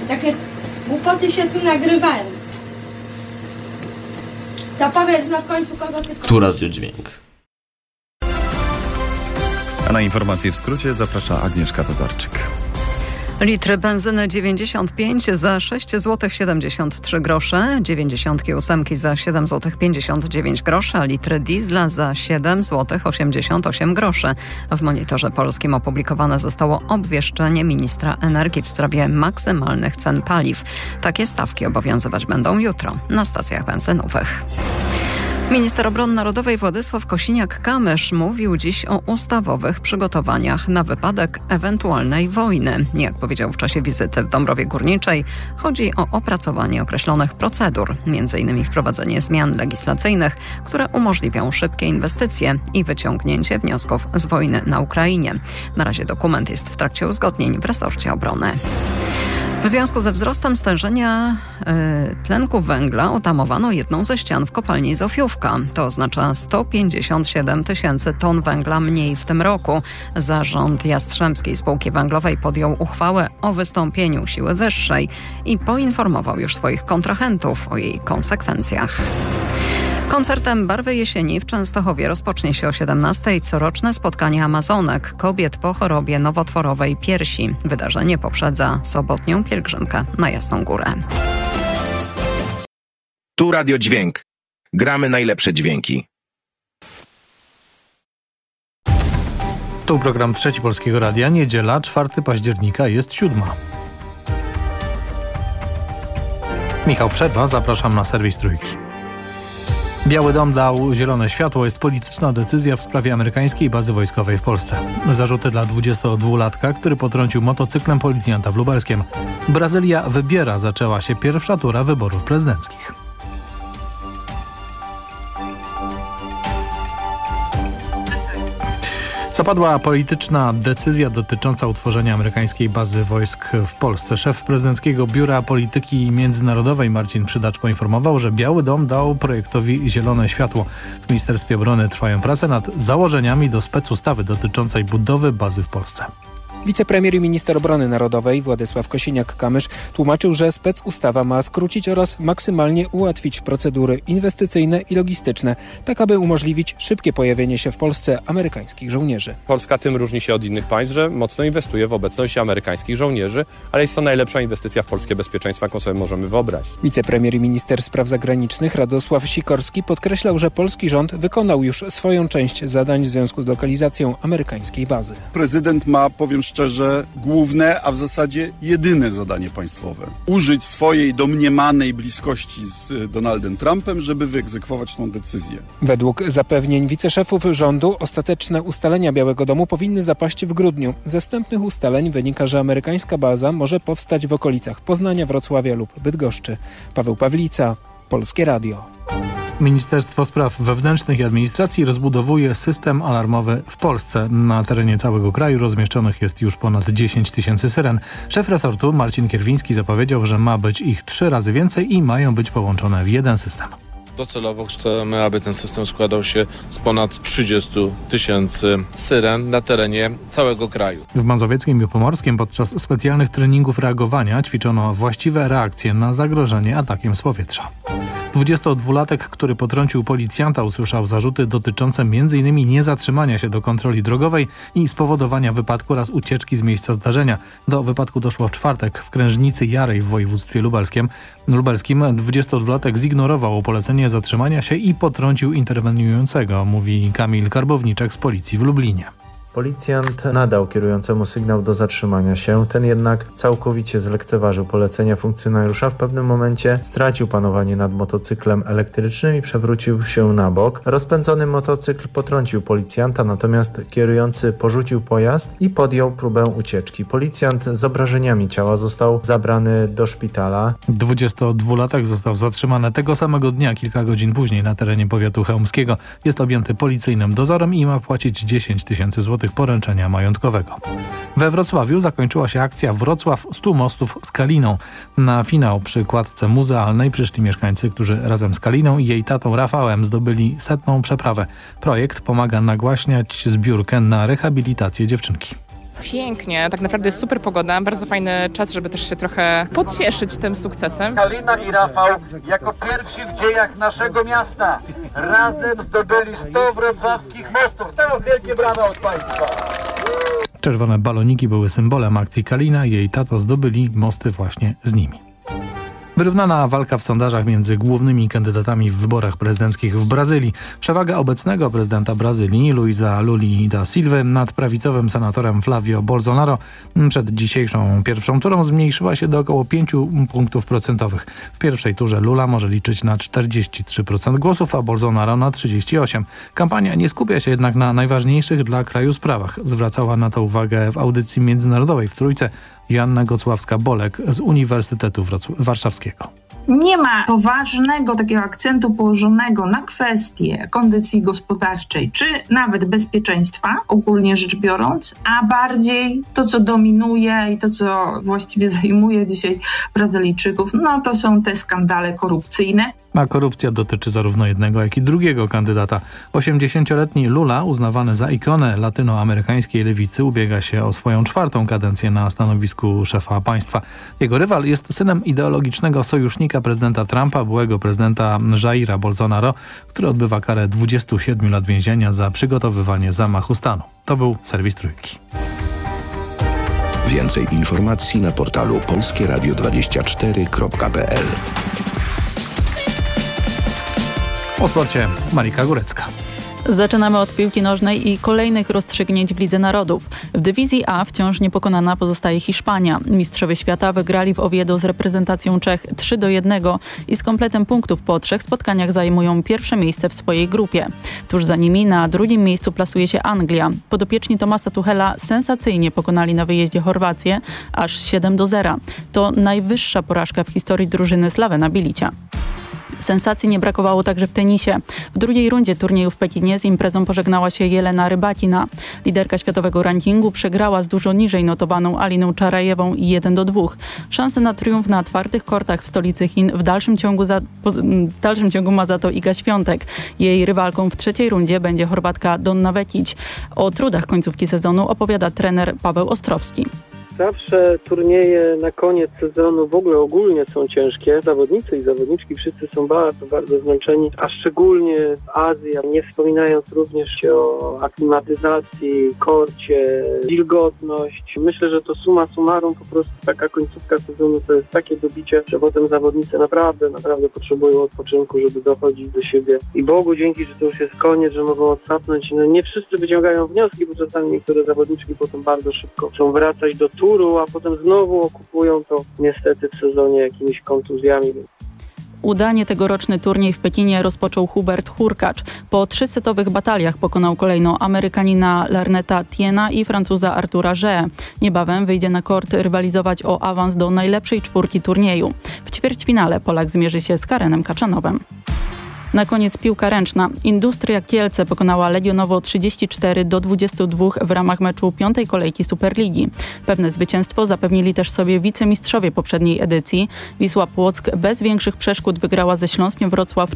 Takie głupoty się tu nagrywają. To powiedz w końcu, kogo ty kochasz. Tu Radiodźwięk. A na informacje w skrócie zaprasza Agnieszka Todarczyk. Litry benzyny 95 za 6 zł 73 grosze, 98 za 7 zł 59 groszy, a litry diesla za 7 zł 88 groszy. W Monitorze Polskim opublikowane zostało obwieszczenie ministra energii w sprawie maksymalnych cen paliw. Takie stawki obowiązywać będą jutro na stacjach benzynowych. Minister Obrony Narodowej Władysław Kosiniak-Kamysz mówił dziś o ustawowych przygotowaniach na wypadek ewentualnej wojny. Jak powiedział w czasie wizyty w Dąbrowie Górniczej, chodzi o opracowanie określonych procedur, m.in. wprowadzenie zmian legislacyjnych, które umożliwią szybkie inwestycje i wyciągnięcie wniosków z wojny na Ukrainie. Na razie dokument jest w trakcie uzgodnień w resorcie obrony. W związku ze wzrostem stężenia tlenku węgla otamowano jedną ze ścian w kopalni Zofiówka. To oznacza 157 tysięcy ton węgla mniej w tym roku. Zarząd Jastrzębskiej Spółki Węglowej podjął uchwałę o wystąpieniu siły wyższej i poinformował już swoich kontrahentów o jej konsekwencjach. Koncertem Barwy Jesieni w Częstochowie rozpocznie się o 17:00 coroczne spotkanie Amazonek, kobiet po chorobie nowotworowej piersi. Wydarzenie poprzedza sobotnią pielgrzymkę na Jasną Górę. Tu Radiodźwięk. Gramy najlepsze dźwięki. Tu program Trzeci Polskiego Radia. Niedziela, 4 października, jest 7:00. Michał Przerwa, zapraszam na serwis Trójki. Biały Dom dał zielone światło. Jest polityczna decyzja w sprawie amerykańskiej bazy wojskowej w Polsce. Zarzuty dla 22-latka, który potrącił motocyklem policjanta w Lubelskiem. Brazylia wybiera. Zaczęła się pierwsza tura wyborów prezydenckich. Zapadła polityczna decyzja dotycząca utworzenia amerykańskiej bazy wojsk w Polsce. Szef Prezydenckiego Biura Polityki Międzynarodowej Marcin Przydacz poinformował, że Biały Dom dał projektowi zielone światło. W Ministerstwie Obrony trwają prace nad założeniami do specustawy dotyczącej budowy bazy w Polsce. Wicepremier i minister obrony narodowej Władysław Kosiniak-Kamysz tłumaczył, że specustawa ma skrócić oraz maksymalnie ułatwić procedury inwestycyjne i logistyczne, tak aby umożliwić szybkie pojawienie się w Polsce amerykańskich żołnierzy. Polska tym różni się od innych państw, że mocno inwestuje w obecność amerykańskich żołnierzy, ale jest to najlepsza inwestycja w polskie bezpieczeństwo, jaką sobie możemy wyobrazić. Wicepremier i minister spraw zagranicznych Radosław Sikorski podkreślał, że polski rząd wykonał już swoją część zadań w związku z lokalizacją amerykańskiej bazy. Prezydent ma, powiem szczerze, główne, a w zasadzie jedyne zadanie państwowe. Użyć swojej domniemanej bliskości z Donaldem Trumpem, żeby wyegzekwować tą decyzję. Według zapewnień wiceszefów rządu ostateczne ustalenia Białego Domu powinny zapaść w grudniu. Ze wstępnych ustaleń wynika, że amerykańska baza może powstać w okolicach Poznania, Wrocławia lub Bydgoszczy. Paweł Pawlica, Polskie Radio. Ministerstwo Spraw Wewnętrznych i Administracji rozbudowuje system alarmowy w Polsce. Na terenie całego kraju rozmieszczonych jest już ponad 10 tysięcy syren. Szef resortu Marcin Kierwiński zapowiedział, że ma być ich 3 razy więcej i mają być połączone w jeden system. Docelowo chcemy, aby ten system składał się z ponad 30 tysięcy syren na terenie całego kraju. W Mazowieckim i Pomorskim podczas specjalnych treningów reagowania ćwiczono właściwe reakcje na zagrożenie atakiem z powietrza. 22-latek, który potrącił policjanta, usłyszał zarzuty dotyczące m.in. niezatrzymania się do kontroli drogowej i spowodowania wypadku oraz ucieczki z miejsca zdarzenia. Do wypadku doszło w czwartek w Krężnicy Jarej w województwie lubelskim. 22-latek zignorował polecenie zatrzymania się i potrącił interweniującego, mówi Kamil Karbowniczek z policji w Lublinie. Policjant nadał kierującemu sygnał do zatrzymania się, ten jednak całkowicie zlekceważył polecenia funkcjonariusza. W pewnym momencie stracił panowanie nad motocyklem elektrycznym i przewrócił się na bok. Rozpędzony motocykl potrącił policjanta, natomiast kierujący porzucił pojazd i podjął próbę ucieczki. Policjant z obrażeniami ciała został zabrany do szpitala. 22-latek został zatrzymany tego samego dnia, kilka godzin później na terenie powiatu chełmskiego. Jest objęty policyjnym dozorem i ma płacić 10 tysięcy złotych poręczenia majątkowego. We Wrocławiu zakończyła się akcja Wrocław 100 mostów z Kaliną. Na finał przy kładce muzealnej przyszli mieszkańcy, którzy razem z Kaliną i jej tatą Rafałem zdobyli 100. przeprawę. Projekt pomaga nagłaśniać zbiórkę na rehabilitację dziewczynki. Pięknie, tak naprawdę jest super pogoda, bardzo fajny czas, żeby też się trochę pocieszyć tym sukcesem. Kalina i Rafał jako pierwsi w dziejach naszego miasta razem zdobyli 100 wrocławskich mostów. Teraz wielkie brawa od Państwa. Czerwone baloniki były symbolem akcji Kalina i jej tato zdobyli mosty właśnie z nimi. Wyrównana walka w sondażach między głównymi kandydatami w wyborach prezydenckich w Brazylii. Przewaga obecnego prezydenta Brazylii, Luiza Luli da Silva, nad prawicowym senatorem Flavio Bolsonaro przed dzisiejszą pierwszą turą zmniejszyła się do około 5 punktów procentowych. W pierwszej turze Lula może liczyć na 43% głosów, a Bolsonaro na 38%. Kampania nie skupia się jednak na najważniejszych dla kraju sprawach. Zwracała na to uwagę w audycji międzynarodowej w Trójce Joanna Gocławska-Bolek z Uniwersytetu Warszawskiego. Nie ma poważnego takiego akcentu położonego na kwestie kondycji gospodarczej, czy nawet bezpieczeństwa, ogólnie rzecz biorąc, a bardziej to, co dominuje i to, co właściwie zajmuje dzisiaj Brazylijczyków, no to są te skandale korupcyjne. A korupcja dotyczy zarówno jednego, jak i drugiego kandydata. 80-letni Lula, uznawany za ikonę latynoamerykańskiej lewicy, ubiega się o swoją 4. kadencję na stanowisku szefa państwa. Jego rywal jest synem ideologicznego sojusznika prezydenta Trumpa, byłego prezydenta Jaira Bolsonaro, który odbywa karę 27 lat więzienia za przygotowywanie zamachu stanu. To był serwis Trójki. Więcej informacji na portalu polskieradio24.pl. O sporcie Marika Górecka. Zaczynamy od piłki nożnej i kolejnych rozstrzygnięć w Lidze Narodów. W dywizji A wciąż niepokonana pozostaje Hiszpania. Mistrzowie świata wygrali w Oviedo z reprezentacją Czech 3-1 i z kompletem punktów po 3 spotkaniach zajmują pierwsze miejsce w swojej grupie. Tuż za nimi na drugim miejscu plasuje się Anglia. Podopieczni Thomasa Tuchela sensacyjnie pokonali na wyjeździe Chorwację aż 7-0. To najwyższa porażka w historii drużyny Slavena Bilicia. Sensacji nie brakowało także w tenisie. W drugiej rundzie turnieju w Pekinie z imprezą pożegnała się Jelena Rybatina. Liderka światowego rankingu przegrała z dużo niżej notowaną Aliną Czarajewą 1-2. Szanse na triumf na twardych kortach w stolicy Chin w dalszym ciągu ma za to Iga Świątek. Jej rywalką w trzeciej rundzie będzie Chorwatka Donna Vekić. O trudach końcówki sezonu opowiada trener Paweł Ostrowski. Zawsze turnieje na koniec sezonu w ogóle ogólnie są ciężkie. Zawodnicy i zawodniczki wszyscy są bardzo zmęczeni, a szczególnie w Azji, nie wspominając również o aklimatyzacji, korcie, wilgotność. Myślę, że to summa summarum po prostu taka końcówka sezonu to jest takie dobicie, że potem zawodnicy naprawdę potrzebują odpoczynku, żeby dochodzić do siebie. I Bogu dzięki, że to już jest koniec, że mogą odsapnąć. No nie wszyscy wyciągają wnioski, bo czasami niektóre zawodniczki potem bardzo szybko chcą wracać do a potem znowu okupują to niestety w sezonie jakimiś kontuzjami. Udanie tegoroczny turniej w Pekinie rozpoczął Hubert Hurkacz. Po 3-setowych bataliach pokonał kolejno Amerykanina Larneta Tiena i Francuza Artura Gée. Niebawem wyjdzie na kort rywalizować o awans do najlepszej 4 turnieju. W ćwierćfinale Polak zmierzy się z Karenem Kaczanowem. Na koniec piłka ręczna. Industria Kielce pokonała Legionowo 34-22 w ramach meczu 5. kolejki Superligi. Pewne zwycięstwo zapewnili też sobie wicemistrzowie poprzedniej edycji. Wisła Płock bez większych przeszkód wygrała ze Śląskiem Wrocław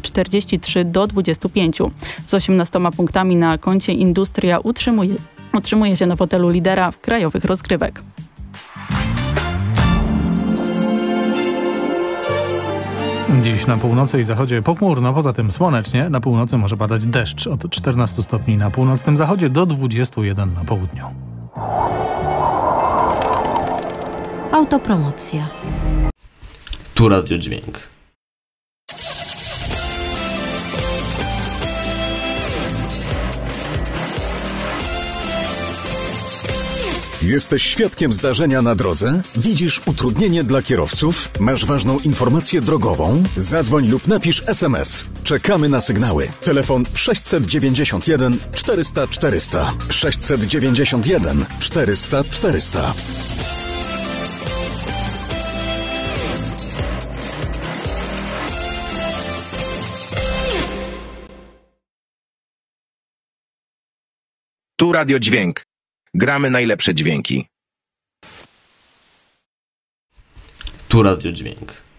43-25. Z 18 punktami na koncie Industria utrzymuje się na fotelu lidera w krajowych rozgrywek. Dziś na północy i zachodzie pochmurno, poza tym słonecznie. Na północy może padać deszcz od 14 stopni na północnym zachodzie do 21 na południu. Autopromocja. Tu Radio Dźwięk. Jesteś świadkiem zdarzenia na drodze? Widzisz utrudnienie dla kierowców? Masz ważną informację drogową? Zadzwoń lub napisz SMS. Czekamy na sygnały. Telefon 691 400 400. 691 400 400. Tu Radio Dźwięk. Gramy najlepsze dźwięki. Tu Radio Dźwięk.